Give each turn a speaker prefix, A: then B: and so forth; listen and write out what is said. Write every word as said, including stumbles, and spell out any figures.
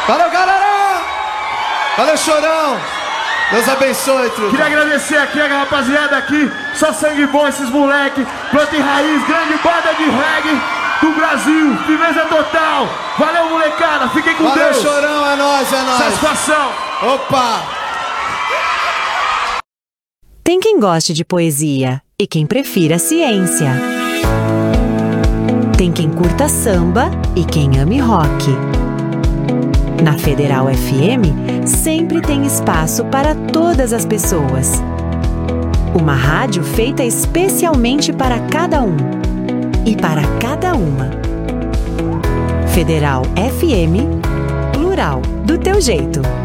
A: Valeu, galera! Valeu, Chorão! Deus abençoe, truta.
B: Queria agradecer aqui a rapaziada aqui, só sangue bom esses moleque, Planta e Raiz, grande banda de reggae do Brasil, firmeza total. Valeu, molecada, fiquem com
A: Valeu,
B: Deus.
A: Chorão, é nóis, é nóis.
B: Satisfação.
A: Opa!
C: Tem quem goste de poesia e quem prefira ciência. Tem quem curta samba e quem ame rock. Na Federal F M, sempre tem espaço para todas as pessoas. Uma rádio feita especialmente para cada um e para cada uma. Federal F M, plural, do teu jeito.